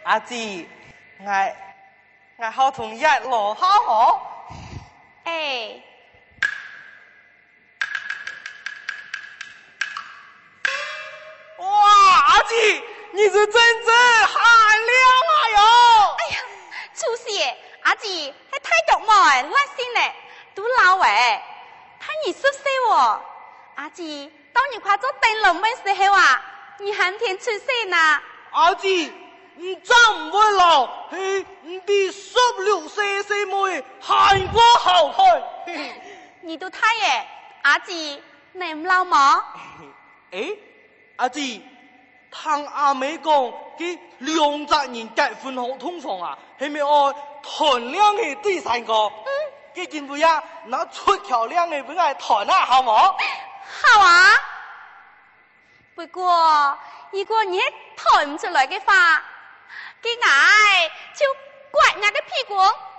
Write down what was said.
阿姊，我好同日落好好。 哎。 哇，阿姊，你是真正寒凉啊哟！ 哎呀，主席，阿姊还太独门热心嘞，都老喂，怕你熟悉我。阿姊，当你快做灯笼们时候啊，你寒天出世呢？ 阿姊，你真唔会老，嘿，你比16岁妹妹还过好看。 你都太耶，阿姊，你唔老吗？ 哎，阿姊，听阿妹讲，佢2个人结婚好通常啊，系咪爱谈两个第三个？佢见不呀，拿出桥两个俾我谈啊，好冇？ 好啊。不过，如果你谈唔出来嘅话，佢挨就刮人嘅屁股。